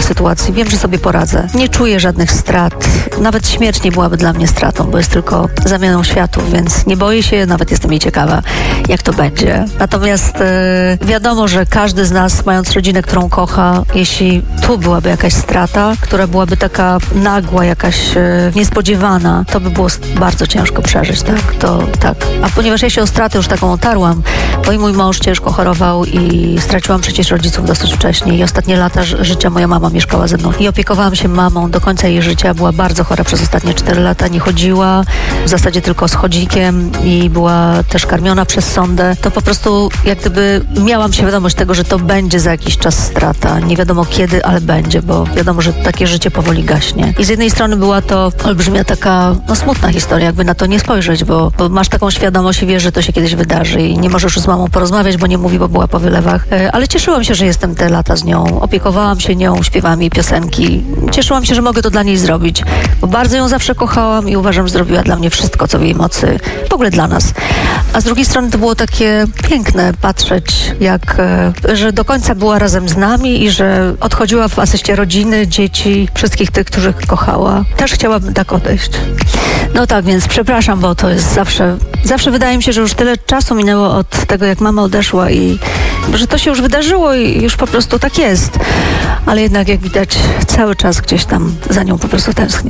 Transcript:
sytuacji. Wiem, że sobie poradzę. Nie czuję żadnych strat. Nawet śmierć nie byłaby dla mnie stratą, bo jest tylko zamianą światów, więc nie boję się, nawet jestem jej ciekawa, jak to będzie. Natomiast wiadomo, że każdy z nas, mając rodzinę, którą kocha, jeśli tu byłaby jakaś strata, która byłaby taka nagła, jakaś niespodziewana, to by było bardzo ciężko przeżyć, tak. A ponieważ ja się o stratę już taką otarłam, bo i mój mąż ciężko chorował i straciłam przecież rodziców dosyć wcześnie i ostatnie lata życia moja mama mieszkała ze mną i opiekowałam się mamą do końca jej życia. Była bardzo chora przez ostatnie 4 lata, nie chodziła, w zasadzie tylko z chodzikiem i była też karmiona przez sondę. To po prostu jak gdyby miałam świadomość tego, że to będzie za jakiś czas strata. Nie wiadomo kiedy, ale będzie, bo wiadomo, że takie życie powoli gaśnie. I z jednej strony była to olbrzymia taka, smutna historia, jakby na to nie spojrzeć, bo masz taką świadomość i wiesz, że to się kiedyś wydarzy i nie możesz już z mamą porozmawiać, bo nie mówi, bo była po wylewach. Ale cieszyłam się, że jestem te lata z nią. Opiekowałam się nią, śpiewałam jej piosenki. Cieszyłam się, że mogę to dla niej zrobić, bo bardzo ją zawsze kochałam i uważam, że zrobiła dla mnie wszystko, co w jej mocy, w ogóle dla nas. A z drugiej strony to było takie piękne patrzeć, że do końca była razem z nami i że odchodziła w asyście rodziny, dzieci, wszystkich tych, których kochała. Też chciałabym tak odejść. No tak, więc przepraszam, bo to jest zawsze wydaje mi się, że już tyle czasu minęło od tego, jak mama odeszła i że to się już wydarzyło i już po prostu tak jest. Ale jednak, jak widać, cały czas gdzieś tam za nią po prostu tęsknię.